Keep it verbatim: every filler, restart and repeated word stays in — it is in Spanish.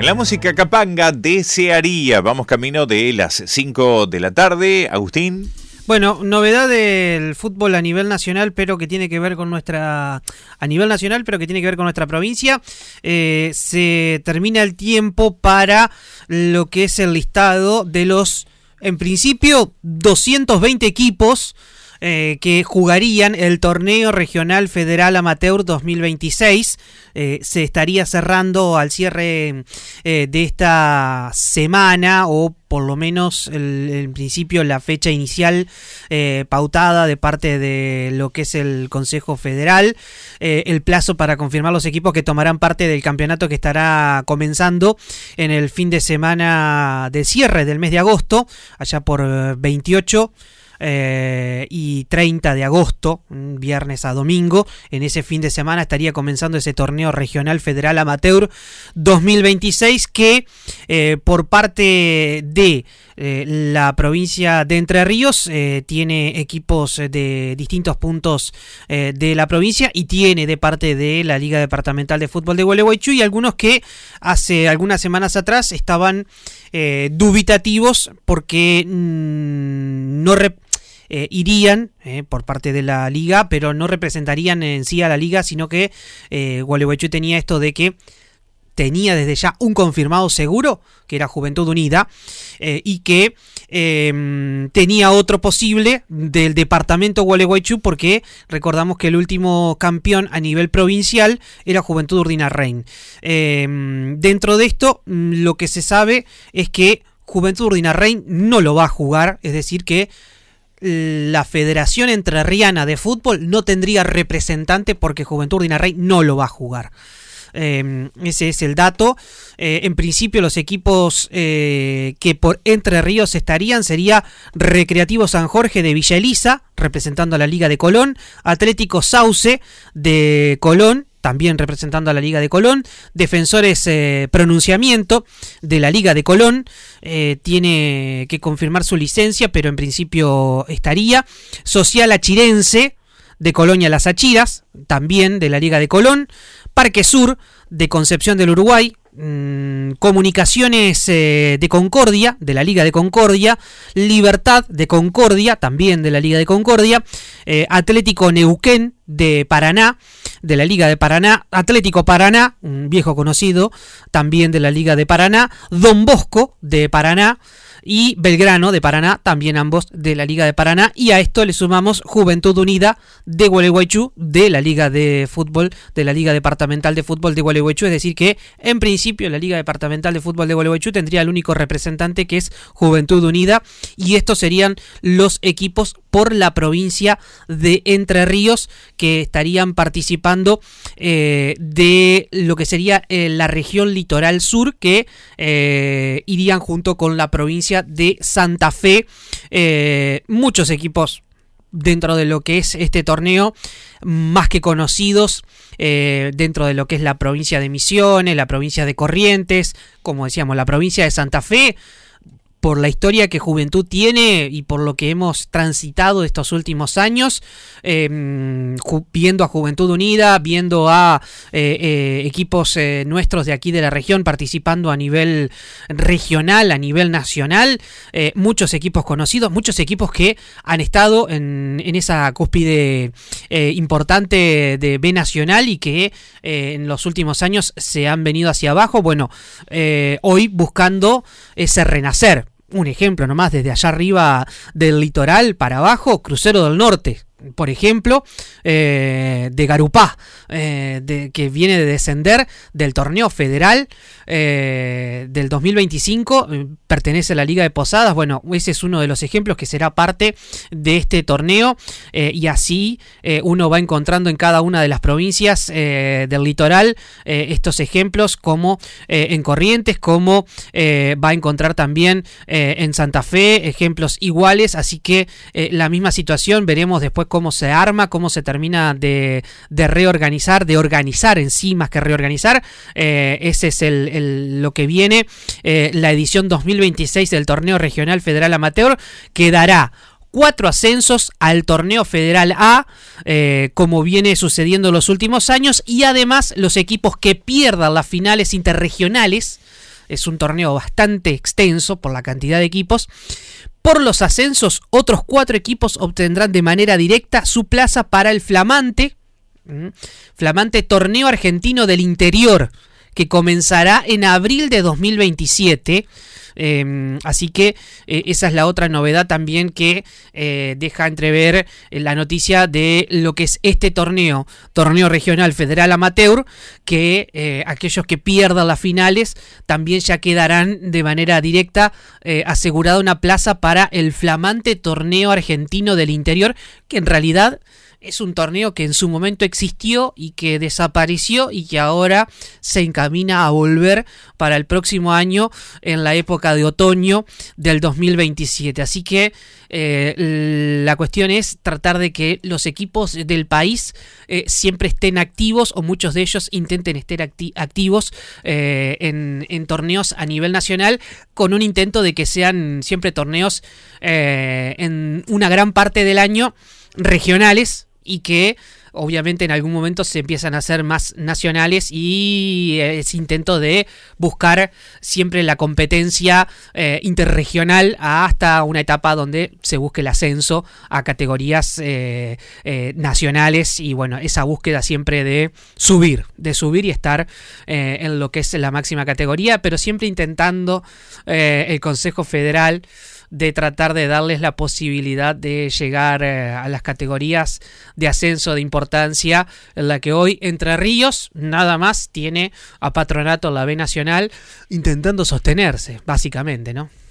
La música capanga desearía. Vamos camino de las cinco de la tarde. Agustín. Bueno, novedad del fútbol a nivel nacional, pero que tiene que ver con nuestra... A nivel nacional, pero que tiene que ver con nuestra provincia. Eh, se termina el tiempo para lo que es el listado de los, en principio, doscientos veinte equipos Eh, que jugarían el torneo regional federal amateur dos mil veintiséis. Eh, se estaría cerrando al cierre eh, de esta semana, o por lo menos el, en principio la fecha inicial eh, pautada de parte de lo que es el Consejo Federal. Eh, el plazo para confirmar los equipos que tomarán parte del campeonato que estará comenzando en el fin de semana de cierre del mes de agosto, allá por veintiocho Eh, y treinta de agosto, viernes a domingo. En ese fin de semana estaría comenzando ese torneo regional federal amateur dos mil veintiséis, que eh, por parte de eh, la provincia de Entre Ríos eh, tiene equipos de distintos puntos eh, de la provincia, y tiene de parte de la Liga Departamental de Fútbol de Gualeguaychú, y algunos que hace algunas semanas atrás estaban eh, dubitativos porque mmm, no rep Eh, irían eh, por parte de la liga, pero no representarían en sí a la liga, sino que eh, Gualeguaychú tenía esto de que tenía desde ya un confirmado seguro, que era Juventud Unida, eh, y que eh, tenía otro posible del departamento Gualeguaychú, porque recordamos que el último campeón a nivel provincial era Juventud Urdinarrain. Eh, dentro de esto, lo que se sabe es que Juventud Urdinarrain no lo va a jugar, es decir que la Federación Entrerriana de Fútbol no tendría representante porque Juventud Urdinarrain no lo va a jugar. Eh, ese es el dato. Eh, en principio los equipos eh, que por Entre Ríos estarían sería Recreativo San Jorge de Villa Elisa, representando a la Liga de Colón, Atlético Sauce de Colón, también representando a la Liga de Colón, Defensores eh, Pronunciamiento de la Liga de Colón, eh, tiene que confirmar su licencia, pero en principio estaría, Social Achirense de Colonia Las Achiras, también de la Liga de Colón, Parque Sur de Concepción del Uruguay, mmm, Comunicaciones eh, de Concordia, de la Liga de Concordia, Libertad de Concordia, también de la Liga de Concordia, eh, Atlético Neuquén de Paraná, de la Liga de Paraná, Atlético Paraná, un viejo conocido, también de la Liga de Paraná, Don Bosco de Paraná, y Belgrano de Paraná, también ambos de la Liga de Paraná, y a esto le sumamos Juventud Unida de Gualeguaychú, de la Liga de Fútbol, de la Liga Departamental de Fútbol de Gualeguaychú, es decir que en principio la Liga Departamental de Fútbol de Gualeguaychú tendría el único representante, que es Juventud Unida, y estos serían los equipos por la provincia de Entre Ríos que estarían participando eh, de lo que sería eh, la región litoral sur, que eh, irían junto con la provincia de Santa Fe. Eh, muchos equipos dentro de lo que es este torneo, más que conocidos eh, dentro de lo que es la provincia de Misiones, la provincia de Corrientes, como decíamos, la provincia de Santa Fe, por la historia que Juventud tiene y por lo que hemos transitado estos últimos años, eh, ju- viendo a Juventud Unida, viendo a eh, eh, equipos eh, nuestros de aquí de la región participando a nivel regional, a nivel nacional, eh, muchos equipos conocidos, muchos equipos que han estado en, en esa cúspide eh, importante de B Nacional y que eh, en los últimos años se han venido hacia abajo, bueno, eh, hoy buscando ese renacer. Un ejemplo nomás, desde allá arriba del litoral para abajo, Crucero del Norte, por ejemplo, eh, de Garupá, eh, de, que viene de descender del torneo federal eh, del dos mil veinticinco, eh, pertenece a la Liga de Posadas. Bueno, ese es uno de los ejemplos que será parte de este torneo, eh, y así eh, uno va encontrando en cada una de las provincias eh, del litoral eh, estos ejemplos, como eh, en Corrientes, como eh, va a encontrar también eh, en Santa Fe ejemplos iguales, así que eh, la misma situación, veremos después cómo se arma, cómo se termina de, de reorganizar, de organizar en sí más que reorganizar. Eh, ese es el, el, lo que viene, eh, la edición dos mil veintiséis del Torneo Regional Federal Amateur, que dará cuatro ascensos al Torneo Federal A, eh, como viene sucediendo en los últimos años, y además los equipos que pierdan las finales interregionales es un torneo bastante extenso por la cantidad de equipos. Por los ascensos, otros cuatro equipos obtendrán de manera directa su plaza para el flamante, flamante Torneo Argentino del Interior, que comenzará en abril de dos mil veintisiete. Eh, así que eh, esa es la otra novedad también que eh, deja entrever eh, la noticia de lo que es este torneo, torneo regional federal amateur, que eh, aquellos que pierdan las finales también ya quedarán de manera directa eh, asegurada una plaza para el flamante Torneo Argentino del Interior, que en realidad es un torneo que en su momento existió y que desapareció y que ahora se encamina a volver para el próximo año en la época de otoño del dos mil veintisiete. Así que eh, la cuestión es tratar de que los equipos del país eh, siempre estén activos, o muchos de ellos intenten estar acti- activos eh, en, en torneos a nivel nacional, con un intento de que sean siempre torneos eh, en una gran parte del año regionales, y que obviamente en algún momento se empiezan a hacer más nacionales, y ese intento de buscar siempre la competencia eh, interregional hasta una etapa donde se busque el ascenso a categorías eh, eh, nacionales, y bueno, esa búsqueda siempre de subir, de subir y estar eh, en lo que es la máxima categoría, pero siempre intentando eh, el Consejo Federal de tratar de darles la posibilidad de llegar eh, a las categorías de ascenso de importancia, en la que hoy Entre Ríos nada más tiene a Patronato, la B Nacional, intentando sostenerse, básicamente, ¿no?